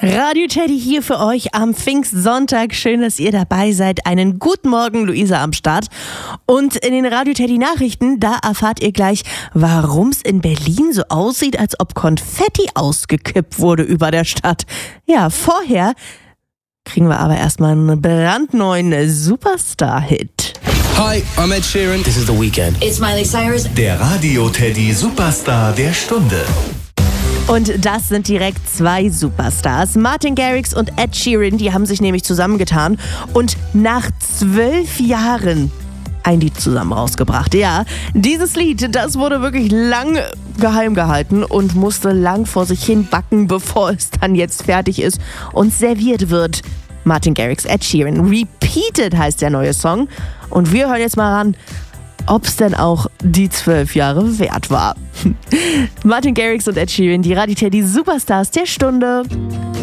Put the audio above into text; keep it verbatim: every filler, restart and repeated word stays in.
Radio Teddy hier für euch am Pfingstsonntag. Schön, dass ihr dabei seid. Einen guten Morgen, Luisa am Start. Und in den Radio Teddy Nachrichten, da erfahrt ihr gleich, warum es in Berlin so aussieht, als ob Konfetti ausgekippt wurde über der Stadt. Ja, vorher kriegen wir aber erstmal einen brandneuen Superstar-Hit. Hi, I'm Ed Sheeran. This is The Weeknd. It's Miley Cyrus. Der Radio Teddy Superstar der Stunde. Und das sind direkt zwei Superstars. Martin Garrix und Ed Sheeran, die haben sich nämlich zusammengetan und nach zwölf Jahren ein Lied zusammen rausgebracht. Ja, dieses Lied, das wurde wirklich lang geheim gehalten und musste lang vor sich hin backen, bevor es dann jetzt fertig ist und serviert wird. Martin Garrix, Ed Sheeran. Repeated heißt der neue Song. Und wir hören jetzt mal ran, ob es denn auch die zwölf Jahre wert war. Martin Garrix und Ed Sheeran, die Radio Teddy Superstars der Stunde.